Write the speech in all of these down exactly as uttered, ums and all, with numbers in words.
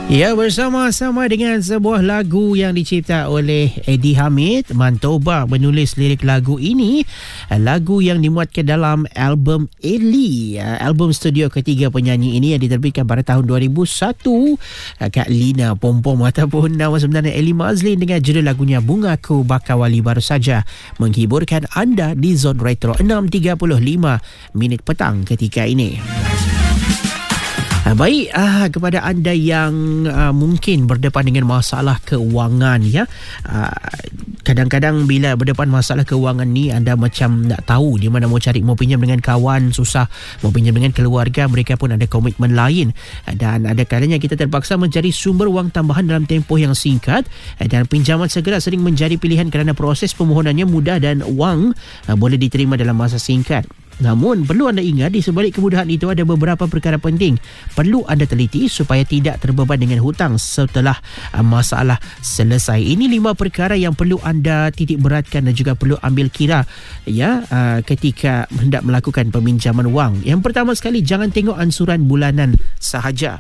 Ya, bersama-sama dengan sebuah lagu yang dicipta oleh Eddie Hamid. Mantoba menulis lirik lagu ini, lagu yang dimuat ke dalam album Ellie, album studio ketiga penyanyi ini yang diterbitkan pada tahun dua ribu satu. Kak Lina Pompom ataupun nama sebenarnya Ellie Mazlin dengan judul lagunya Bungaku Bakawali baru saja menghiburkan anda di Zon Retro enam tiga puluh lima minit petang ketika ini. Baik, ah, kepada anda yang ah, mungkin berdepan dengan masalah keuangan, ya, ah, kadang-kadang bila berdepan masalah keuangan ni anda macam tak tahu di mana mau cari, mau pinjam dengan kawan susah, mau pinjam dengan keluarga mereka pun ada komitmen lain, dan ada kalanya kita terpaksa mencari sumber wang tambahan dalam tempoh yang singkat, dan pinjaman segera sering menjadi pilihan kerana proses permohonannya mudah dan wang ah, boleh diterima dalam masa singkat. Namun, perlu anda ingat di sebalik kemudahan itu ada beberapa perkara penting perlu anda teliti supaya tidak terbeban dengan hutang setelah uh, masalah selesai. Ini lima perkara yang perlu anda titik beratkan dan juga perlu ambil kira, ya, uh, ketika hendak melakukan peminjaman wang. Yang pertama sekali, jangan tengok ansuran bulanan sahaja.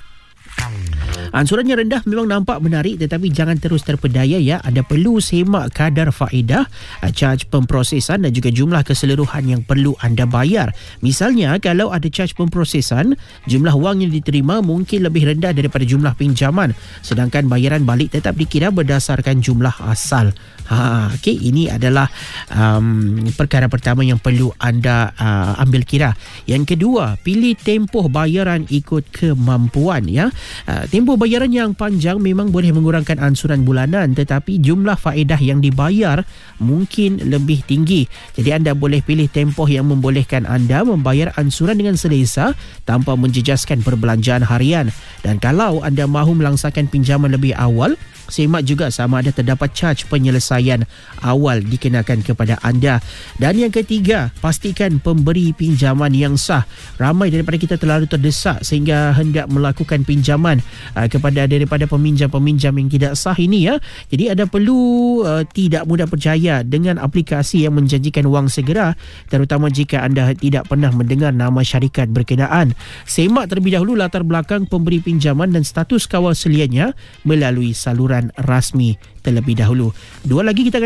Ansurannya rendah memang nampak menarik, tetapi jangan terus terpedaya, ya. Anda perlu semak kadar faedah, charge pemprosesan dan juga jumlah keseluruhan yang perlu anda bayar. Misalnya, kalau ada charge pemprosesan, jumlah wang yang diterima mungkin lebih rendah daripada jumlah pinjaman, sedangkan bayaran balik tetap dikira berdasarkan jumlah asal. Ha, okey, ini adalah um, perkara pertama yang perlu anda uh, ambil kira. Yang kedua, pilih tempoh bayaran ikut kemampuan, ya. Uh, tempoh bayaran yang panjang memang boleh mengurangkan ansuran bulanan, tetapi jumlah faedah yang dibayar mungkin lebih tinggi. Jadi anda boleh pilih tempoh yang membolehkan anda membayar ansuran dengan selesa tanpa menjejaskan perbelanjaan harian. Dan kalau anda mahu melangsangkan pinjaman lebih awal, semak juga sama ada terdapat charge penyelesaian awal dikenakan kepada anda. Dan yang ketiga, pastikan pemberi pinjaman yang sah. Ramai daripada kita terlalu terdesak sehingga hendak melakukan pinjaman uh, kepada daripada peminjam-peminjam yang tidak sah ini, ya. Jadi anda perlu uh, tidak mudah percaya dengan aplikasi yang menjanjikan wang segera, terutama jika anda tidak pernah mendengar nama syarikat berkenaan. Semak terlebih dahulu latar belakang pemberi pinjaman dan status kawal selianya melalui saluran rasmi terlebih dahulu. Dua lagi kita akan